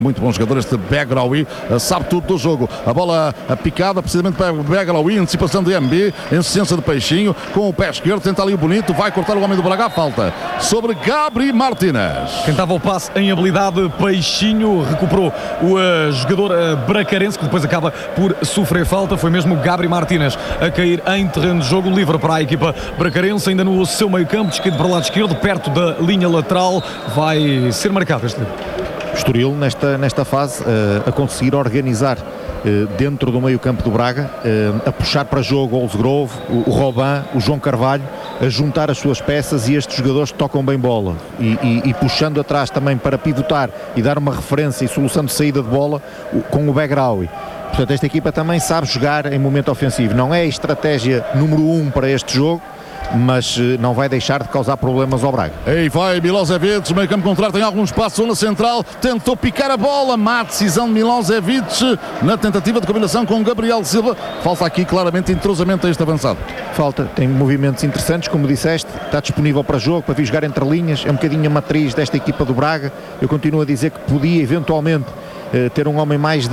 Muito bom jogador este Begraoui, sabe tudo do jogo. A bola picada precisamente para Begraoui, antecipação de MB, insistência de Peixinho, com o pé esquerdo, tenta ali o bonito, vai cortar o homem do Braga, falta sobre Gabri Martínez. Tentava o passe em habilidade, Peixinho recuperou o jogador bracarense, que depois acaba por sofrer falta. Foi mesmo Gabri Martínez a cair em terreno de jogo, livre para a equipa bracarense, ainda no seu meio campo, descaído para o lado esquerdo, perto da linha lateral. Vai ser marcado este livro. Estoril nesta fase a conseguir organizar dentro do meio campo do Braga, a puxar para jogo o Olsgrove, o Robin, o João Carvalho, a juntar as suas peças e estes jogadores que tocam bem bola e puxando atrás também para pivotar e dar uma referência e solução de saída de bola com o Begraoui. Portanto, esta equipa também sabe jogar em momento ofensivo. Não é a estratégia número 1 para este jogo, mas não vai deixar de causar problemas ao Braga. Aí vai Milosevic, meio campo contrário, tem algum espaço na central, tentou picar a bola, má decisão de Milosevic na tentativa de combinação com Gabriel Silva. Falta aqui claramente entrosamento a este avançado. Falta, tem movimentos interessantes, como disseste, está disponível para jogo, para vir jogar entre linhas, é um bocadinho a matriz desta equipa do Braga. Eu continuo a dizer que podia eventualmente ter um homem mais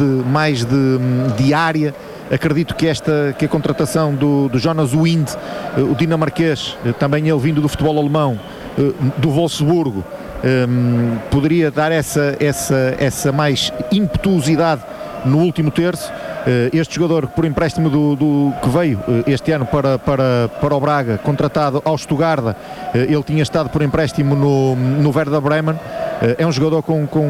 de área. Acredito que a contratação do Jonas Wind, o dinamarquês, também ele vindo do futebol alemão, do Wolfsburgo, poderia dar essa mais impetuosidade no último terço. Este jogador por empréstimo que veio este ano para o Braga, contratado ao Stuttgart, ele tinha estado por empréstimo no Werder Bremen. É um jogador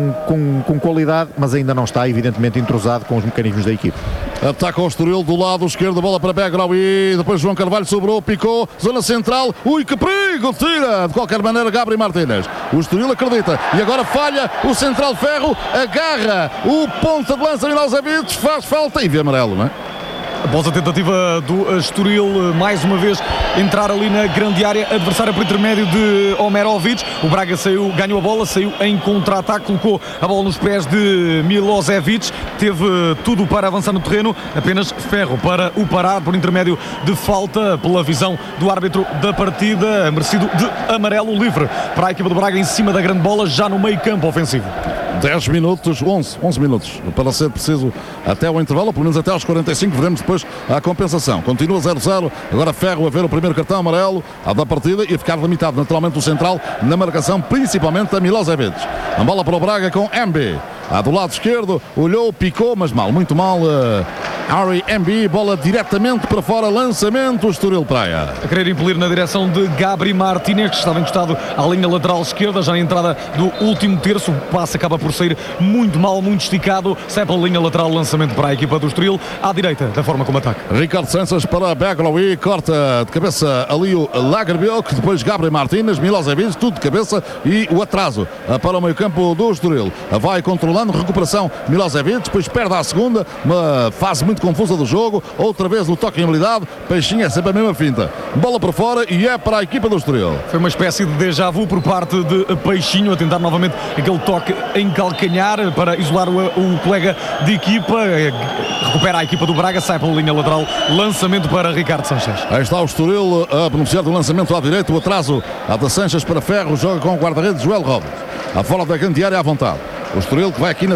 com qualidade, mas ainda não está evidentemente entrosado com os mecanismos da equipe. Ataca o Estoril do lado esquerdo, bola para Begraoui, depois João Carvalho sobrou, picou, zona central, ui que perigo, tira de qualquer maneira Gabri Martínez. O Estoril acredita e agora falha o central Ferro, agarra o ponta de lança Milosevic, faz falta e vê amarelo, não é? Após a tentativa do Estoril, mais uma vez, entrar ali na grande área adversária por intermédio de Omerovic, o Braga ganhou a bola, saiu em contra-ataque, colocou a bola nos pés de Milosevic, teve tudo para avançar no terreno, apenas Ferro para o parar por intermédio de falta, pela visão do árbitro da partida, merecido de amarelo livre para a equipa do Braga em cima da grande bola, já no meio campo ofensivo. 10 minutos, 11 minutos, para ser preciso, até o intervalo, pelo menos até aos 45, veremos depois a compensação. Continua 0-0, agora Ferro a ver o primeiro cartão amarelo da partida e a ficar limitado naturalmente o central na marcação, principalmente a Milosevic. A bola para o Braga com MB. Do lado esquerdo, olhou, picou, mas mal, muito mal. Harry MB, bola diretamente para fora, lançamento, Estoril Praia. A querer impelir na direção de Gabri Martínez, que estava encostado à linha lateral esquerda, já na entrada do último terço, o passe acaba por sair muito mal, muito esticado, sai pela linha lateral, lançamento para a equipa do Estoril, à direita, da forma como ataca. Ricardo Sanches para Begraoui, corta de cabeça ali o Lagerbielke, depois Gabri Martínez, Milosevic, tudo de cabeça e o atraso para o meio campo do Estoril. Vai controlando, recuperação Milosevic, depois perde a segunda, uma fase muito confusa do jogo, outra vez no toque em habilidade, Peixinho é sempre a mesma finta, bola para fora e é para a equipa do Estoril. Foi uma espécie de déjà vu por parte de Peixinho, a tentar novamente aquele toque em calcanhar para isolar o colega de equipa, recupera a equipa do Braga, sai pela linha lateral, lançamento para Ricardo Sanches. Aí está o Estoril a beneficiar do lançamento à direita, o atraso da Sanches para Ferro, joga com o guarda-redes Joel Robles, a fora da grande área à vontade. O Estoril que vai aqui na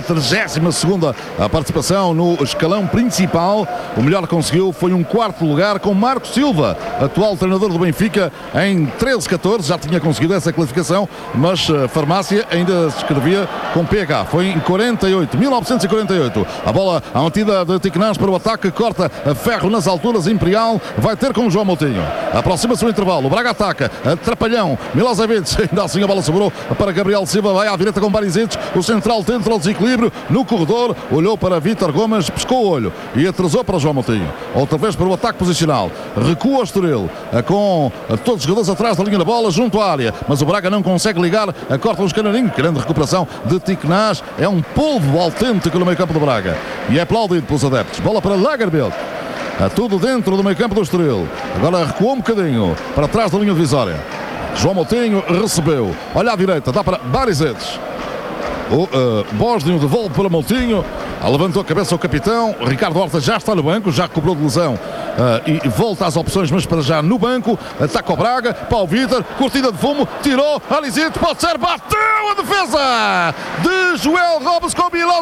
32ª participação no escalão principal. O melhor que conseguiu foi um quarto lugar com Marco Silva, atual treinador do Benfica, em 13-14, já tinha conseguido essa classificação, mas Farmácia ainda se escrevia com PH, foi em 1948. A bola à metida de Tiquenãs para o ataque, corta a Ferro nas alturas, Imperial, vai ter com o João Moutinho. Aproxima-se o intervalo, o Braga ataca, atrapalhão, Milosevic, ainda assim a bola sobrou para Gabriel Silva, vai à direita com Barisic, o central tenta o desequilíbrio no corredor, olhou para Vítor Gomes, pescou o olho e atrasou para João Moutinho. Outra vez para o ataque posicional, recua o Estoril com todos os jogadores atrás da linha da bola, junto à área, mas o Braga não consegue ligar, corta os canarinhos, grande recuperação de Tiquenãs, é um polvo autêntico no meio campo do Braga e é aplaudido pelos adeptos. Bola para Lagerbielke, tudo dentro do meio campo do Estoril, agora recuou um bocadinho para trás da linha divisória. João Moutinho recebeu, olha à direita, dá para Barisic. O Bósnio devolve para Moutinho. Levantou a cabeça o capitão. Ricardo Horta já está no banco, já cobrou de lesão e volta às opções, mas para já no banco. Ataca o Braga, Paulo Vítor, cortina de fumo, tirou, Alizito, pode ser, bateu a defesa de Joel Robles com Milão.